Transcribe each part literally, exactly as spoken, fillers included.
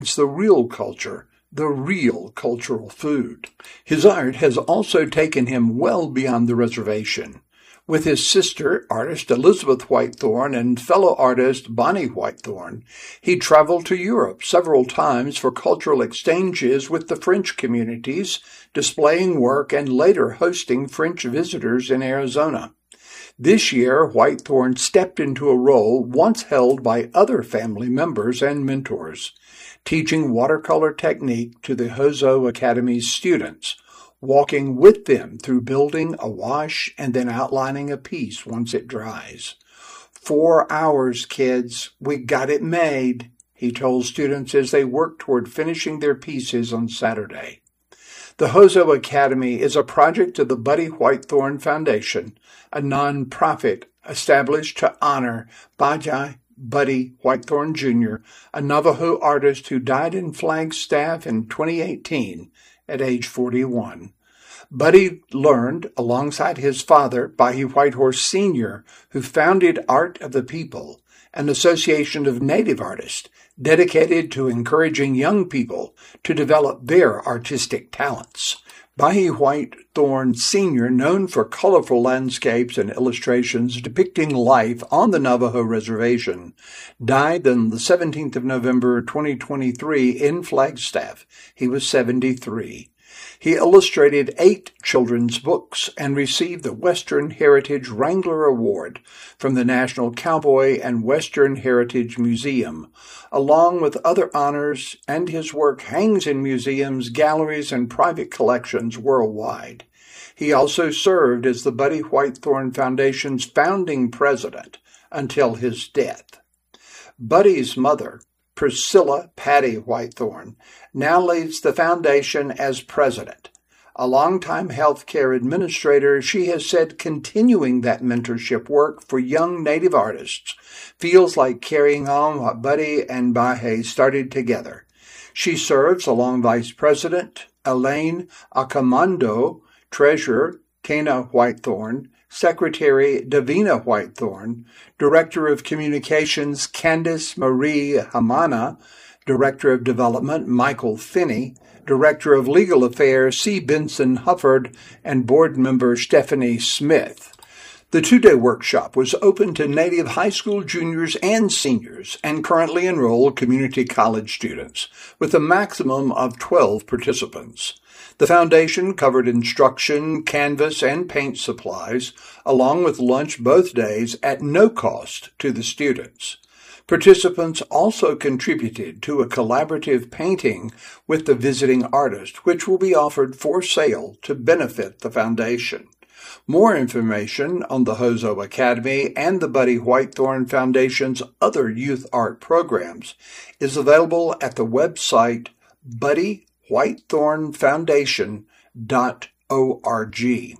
It's the real culture, the real cultural food. His art has also taken him well beyond the reservation. With his sister, artist Elizabeth Whitethorne, and fellow artist Bonnie Whitethorne, he traveled to Europe several times for cultural exchanges with the French communities, displaying work and later hosting French visitors in Arizona. This year, Whitethorne stepped into a role once held by other family members and mentors, teaching watercolor technique to the Hozo Academy's students, walking with them through building a wash and then outlining a piece once it dries. Four hours, kids. We got it made, he told students as they worked toward finishing their pieces on Saturday. The Hozo Academy is a project of the Buddy Whitethorne Foundation, a nonprofit established to honor Bajai Buddy Whitethorne Junior, a Navajo artist who died in Flagstaff in twenty eighteen at age forty-one. Buddy learned, alongside his father, Bahi Whitehorse Senior, who founded Art of the People, an association of Native artists dedicated to encouraging young people to develop their artistic talents. Bahi Whitethorne Senior, known for colorful landscapes and illustrations depicting life on the Navajo Reservation, died on the seventeenth of November, twenty twenty-three in Flagstaff. He was seventy-three. He illustrated eight children's books and received the Western Heritage Wrangler Award from the National Cowboy and Western Heritage Museum, along with other honors, and his work hangs in museums, galleries, and private collections worldwide. He also served as the Buddy Whitethorne Foundation's founding president until his death. Buddy's mother, Priscilla Patty Whitethorne, now leads the foundation as president. A longtime healthcare administrator, she has said continuing that mentorship work for young Native artists feels like carrying on what Buddy and Bahe started together. She serves along Vice President Elaine Accomando, Treasurer Kana Whitethorne, Secretary Davina Whitethorne, Director of Communications Candice Marie Hamana, Director of Development Michael Finney, Director of Legal Affairs C. Benson Hufford, and Board Member Stephanie Smith. The two-day workshop was open to Native high school juniors and seniors and currently enrolled community college students, with a maximum of twelve participants. The foundation covered instruction, canvas, and paint supplies, along with lunch both days at no cost to the students. Participants also contributed to a collaborative painting with the visiting artist, which will be offered for sale to benefit the foundation. More information on the Hozo Academy and the Buddy Whitethorne Foundation's other youth art programs is available at the website buddy whitethorne foundation dot org.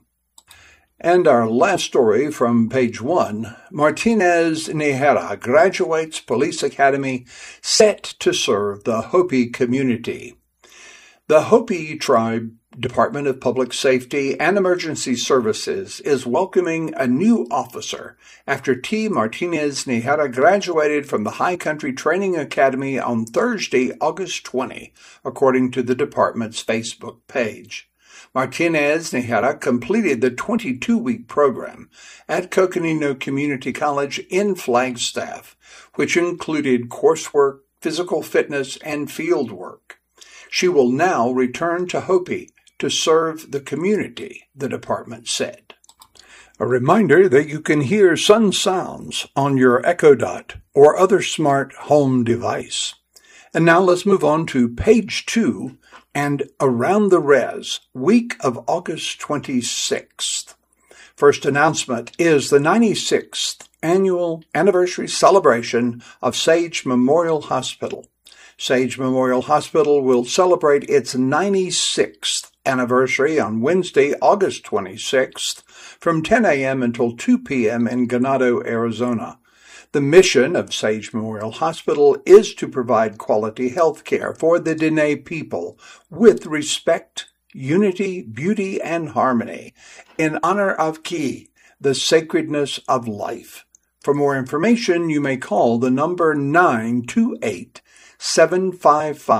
And our last story from page one, Martinez Nihera graduates Police Academy set to serve the Hopi community. The Hopi tribe Department of Public Safety and Emergency Services is welcoming a new officer after T. Martinez Nihera graduated from the High Country Training Academy on Thursday, August twentieth, according to the department's Facebook page. Martinez Nihera completed the twenty-two-week program at Coconino Community College in Flagstaff, which included coursework, physical fitness, and field work. She will now return to Hopi to serve the community, the department said. A reminder that you can hear Sun Sounds on your Echo Dot or other smart home device. And now let's move on to page two and Around the Res, week of August twenty-sixth. First announcement is the ninety-sixth annual anniversary celebration of Sage Memorial Hospital. Sage Memorial Hospital will celebrate its ninety-sixth anniversary on Wednesday, August twenty-sixth, from ten a.m. until two p.m. in Ganado, Arizona. The mission of Sage Memorial Hospital is to provide quality health care for the Diné people with respect, unity, beauty, and harmony in honor of Ki, the sacredness of life. For more information, you may call the number nine two eight, seven five five.